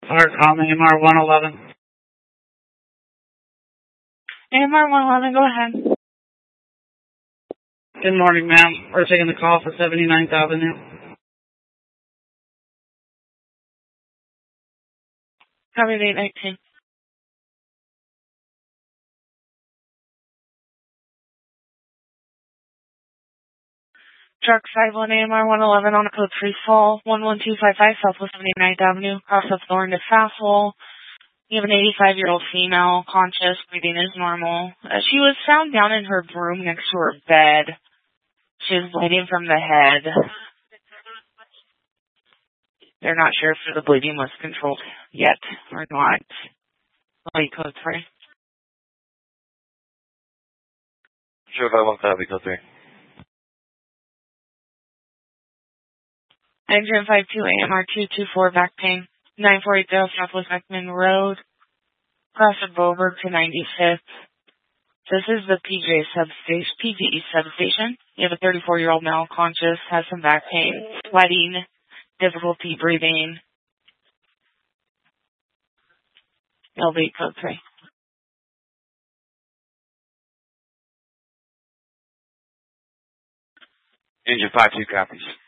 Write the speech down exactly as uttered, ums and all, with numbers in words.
Park on A M R one eleven. A M R one eleven, go ahead. Good morning, ma'am. We're taking the call for seventy-ninth Avenue. Copy eight nineteen. Truck side one A M R one eleven on a code three fall, one one two five five Southwest seventy-ninth Avenue, cross of Thorn to Fassel. You have an eighty-five-year-old female, conscious, breathing is normal. Uh, she was found down in her room next to her bed. She was bleeding from the head. They're not sure if the bleeding was controlled yet or not. Wait, code three. Sure, if I want that, code three. Engine five two A M R two two four back pain. nine four eight zero Southwest Beckman Road. Cross of Boberg to ninety-fifth. This is the P J substation, P G E substation. You have a thirty-four-year-old male, conscious, has some back pain, sweating, difficulty breathing. L V code three. Engine five two copies.